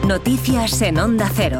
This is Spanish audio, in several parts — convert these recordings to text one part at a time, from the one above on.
Noticias en Onda Cero.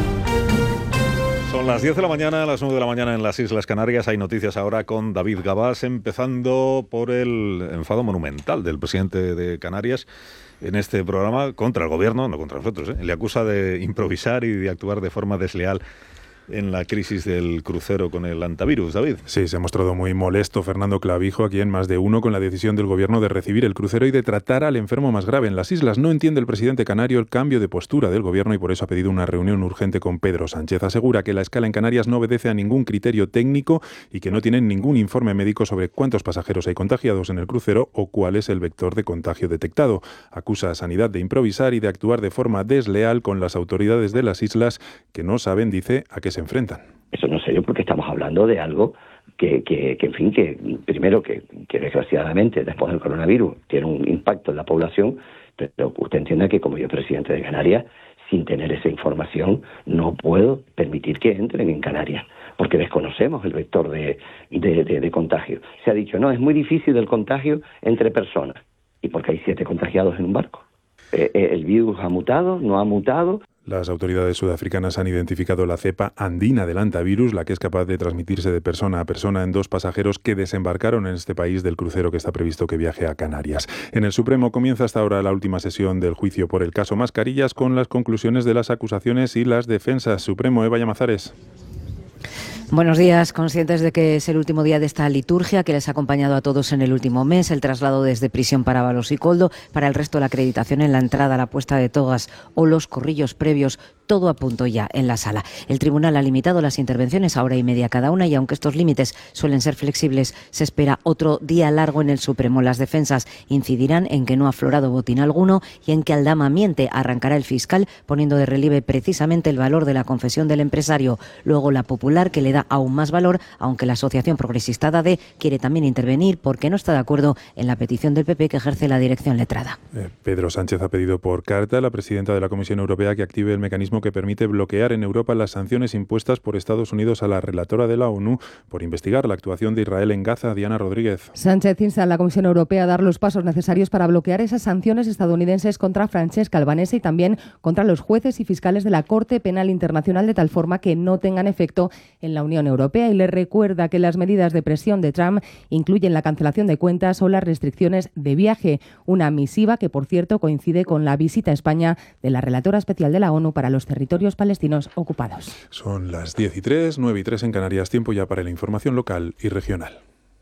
Son las 10 de la mañana, las 9 de la mañana en las Islas Canarias. Hay noticias ahora con David Gabás, empezando por el enfado monumental del presidente de Canarias en este programa contra el gobierno, no contra nosotros, ¿eh? Le acusa de improvisar y de actuar de forma desleal en la crisis del crucero con el hantavirus. David. Sí, se ha mostrado muy molesto Fernando Clavijo, a quien más de uno, con la decisión del gobierno de recibir el crucero y de tratar al enfermo más grave en las islas. No entiende el presidente canario el cambio de postura del gobierno y por eso ha pedido una reunión urgente con Pedro Sánchez. Asegura que la escala en Canarias no obedece a ningún criterio técnico y que no tienen ningún informe médico sobre cuántos pasajeros hay contagiados en el crucero o cuál es el vector de contagio detectado. Acusa a Sanidad de improvisar y de actuar de forma desleal con las autoridades de las islas que no saben, dice, a qué se enfrentan. Eso no es serio porque estamos hablando de algo que primero que desgraciadamente después del coronavirus tiene un impacto en la población, pero usted entienda que como yo presidente de Canarias, sin tener esa información, no puedo permitir que entren en Canarias, porque desconocemos el vector de contagio. Se ha dicho, no, es muy difícil el contagio entre personas, y porque hay 7 contagiados en un barco. ¿El virus ha mutado? ¿No ha mutado? Las autoridades sudafricanas han identificado la cepa andina del hantavirus, la que es capaz de transmitirse de persona a persona en 2 pasajeros que desembarcaron en este país del crucero que está previsto que viaje a Canarias. En el Supremo comienza hasta ahora la última sesión del juicio por el caso Mascarillas, con las conclusiones de las acusaciones y las defensas. Supremo, Eva Llamazares. Buenos días. Conscientes de que es el último día de esta liturgia que les ha acompañado a todos en el último mes, el traslado desde prisión para Ábalos y Koldo, para el resto la acreditación en la entrada, la puesta de togas o los corrillos previos, todo a punto ya en la sala. El tribunal ha limitado las intervenciones a 1:30 cada una y aunque estos límites suelen ser flexibles, se espera otro día largo en el Supremo. Las defensas incidirán en que no ha aflorado botín alguno y en que Aldama miente. Arrancará el fiscal poniendo de relieve precisamente el valor de la confesión del empresario. Luego la popular, que le da aún más valor, aunque la Asociación Progresista DADE quiere también intervenir porque no está de acuerdo en la petición del PP que ejerce la dirección letrada. Pedro Sánchez ha pedido por carta a la presidenta de la Comisión Europea que active el mecanismo que permite bloquear en Europa las sanciones impuestas por Estados Unidos a la relatora de la ONU por investigar la actuación de Israel en Gaza, Diana Rodríguez. Sánchez insta a la Comisión Europea a dar los pasos necesarios para bloquear esas sanciones estadounidenses contra Francesca Albanese y también contra los jueces y fiscales de la Corte Penal Internacional, de tal forma que no tengan efecto en la Unión Europea, y le recuerda que las medidas de presión de Trump incluyen la cancelación de cuentas o las restricciones de viaje. Una misiva que, por cierto, coincide con la visita a España de la relatora especial de la ONU para los territorios palestinos ocupados. Son las 10:03, 9:03 en Canarias. Tiempo ya para la información local y regional.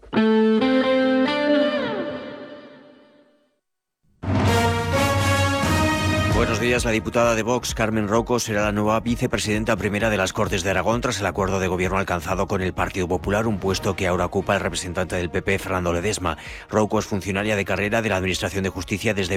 Buenos días. La diputada de Vox, Carmen Roco, será la nueva vicepresidenta primera de las Cortes de Aragón tras el acuerdo de gobierno alcanzado con el Partido Popular, un puesto que ahora ocupa el representante del PP, Fernando Ledesma. Roco es funcionaria de carrera de la Administración de Justicia desde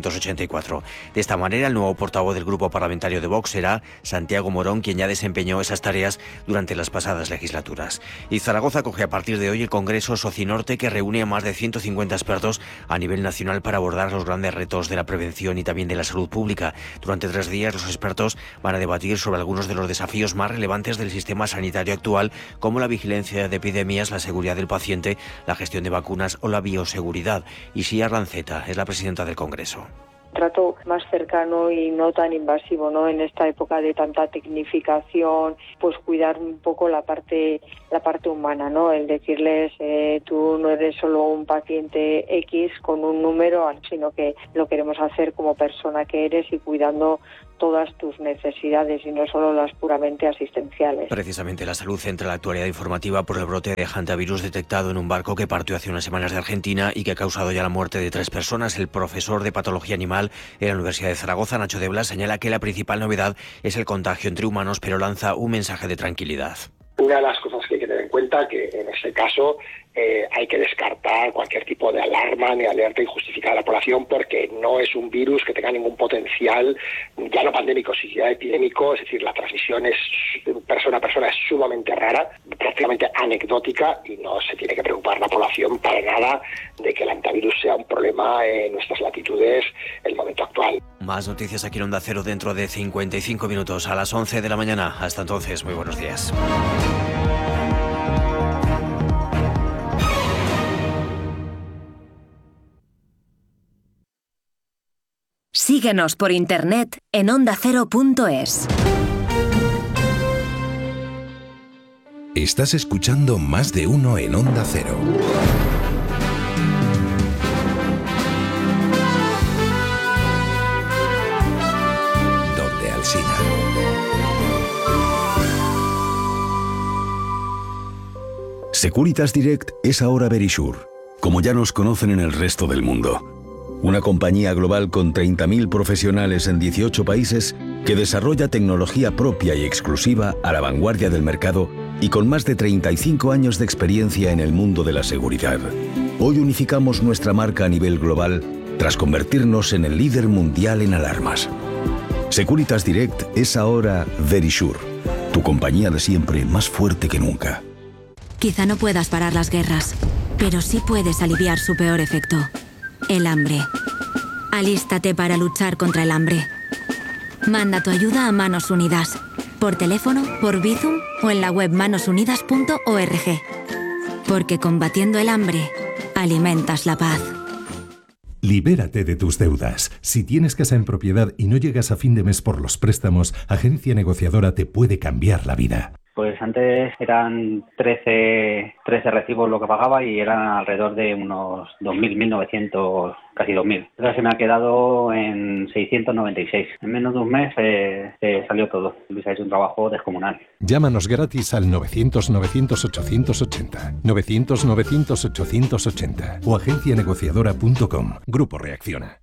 1984. De esta manera, el nuevo portavoz del grupo parlamentario de Vox será Santiago Morón, quien ya desempeñó esas tareas durante las pasadas legislaturas. Y Zaragoza acoge a partir de hoy el Congreso Socinorte, que reúne a más de 150 expertos a nivel nacional para abordar los grandes retos de la prevención y también de la salud pública. Durante 3 días los expertos van a debatir sobre algunos de los desafíos más relevantes del sistema sanitario actual, como la vigilancia de epidemias, la seguridad del paciente, la gestión de vacunas o la bioseguridad. Isia Ranceta es la presidenta del Congreso. Trato más cercano y no tan invasivo, ¿no? En esta época de tanta tecnificación, pues cuidar un poco la parte humana, ¿no? El decirles, tú no eres solo un paciente X con un número, sino que lo queremos hacer como persona que eres y cuidando todas tus necesidades y no solo las puramente asistenciales. Precisamente la salud centra la actualidad informativa por el brote de hantavirus detectado en un barco que partió hace unas semanas de Argentina y que ha causado ya la muerte de 3 personas. El profesor de patología animal en la Universidad de Zaragoza, Nacho de Blas, señala que la principal novedad es el contagio entre humanos, pero lanza un mensaje de tranquilidad. Una de las cosas que hay que tener en cuenta que en este caso hay que descartar cualquier tipo de alarma ni alerta injustificada a la población, porque no es un virus que tenga ningún potencial, ya no pandémico, sino ya epidémico. Es decir, la transmisión es persona a persona, es sumamente rara, prácticamente anecdótica, y no se tiene que preocupar la población para nada de que el hantavirus sea un problema en nuestras latitudes en el momento actual. Más noticias aquí en Onda Cero dentro de 55 minutos a las 11 de la mañana. Hasta entonces, muy buenos días. Sigue Síguenos por internet en ondacero.es. Estás escuchando Más de Uno en Onda Cero. Donde Alsina. Securitas Direct es ahora Verisure, como ya nos conocen en el resto del mundo. Una compañía global con 30.000 profesionales en 18 países que desarrolla tecnología propia y exclusiva a la vanguardia del mercado y con más de 35 años de experiencia en el mundo de la seguridad. Hoy unificamos nuestra marca a nivel global tras convertirnos en el líder mundial en alarmas. Securitas Direct es ahora Verisure, tu compañía de siempre más fuerte que nunca. Quizá no puedas parar las guerras, pero sí puedes aliviar su peor efecto, el hambre. Alístate para luchar contra el hambre. Manda tu ayuda a Manos Unidas, por teléfono, por Bizum o en la web manosunidas.org. Porque combatiendo el hambre, alimentas la paz. Libérate de tus deudas. Si tienes casa en propiedad y no llegas a fin de mes por los préstamos, Agencia Negociadora te puede cambiar la vida. Pues antes eran 13 recibos lo que pagaba y eran alrededor de unos 2.000, 1.900, casi 2.000. Ahora se me ha quedado en 696. En menos de un mes se salió todo. Luis ha hecho un trabajo descomunal. Llámanos gratis al 900-900-880, 900-900-880 o agencianegociadora.com. Grupo Reacciona.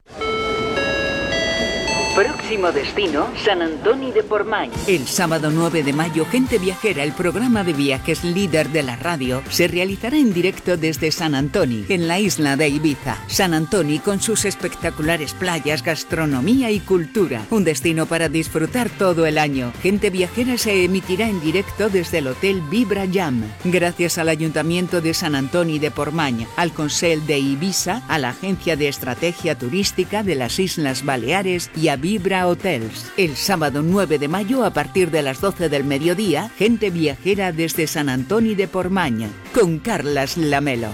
Próximo destino, San Antoni de Portmany. El sábado 9 de mayo, Gente Viajera, el programa de viajes líder de la radio, se realizará en directo desde San Antoni, en la isla de Ibiza. San Antoni con sus espectaculares playas, gastronomía y cultura. Un destino para disfrutar todo el año. Gente Viajera se emitirá en directo desde el Hotel Vibra Jam. Gracias al Ayuntamiento de San Antoni de Portmany, al Consell de Ibiza, a la Agencia de Estrategia Turística de las Islas Baleares y a Vibra Hotels. El sábado 9 de mayo a partir de las 12 del mediodía, Gente Viajera desde San Antoni de Portmany, con Carlas Lamelo.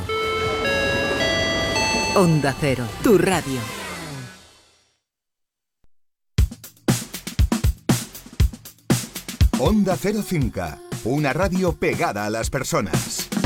Onda Cero, tu radio. Onda Cero Cinca, una radio pegada a las personas.